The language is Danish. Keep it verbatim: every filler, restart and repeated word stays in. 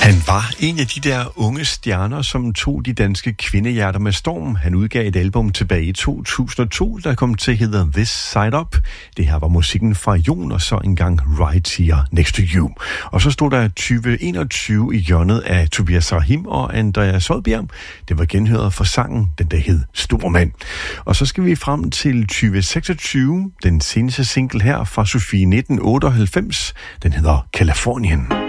Han var en af de der unge stjerner, som tog de danske kvindehjerter med storm. Han udgav et album tilbage i to tusind og to, der kom til at hedde This Side Up. Det her var musikken fra Jon, og så engang Right Here Next to You. Og så stod der tyve enogtyve i hjørnet af Tobias Rahim og Andreas Soldbjerg. Det var genhøret for sangen, den der hed Stormand. Og så skal vi frem til tyve seksogtyve, den seneste single her fra Sofie nitten otteoghalvfems. Den hedder Californien.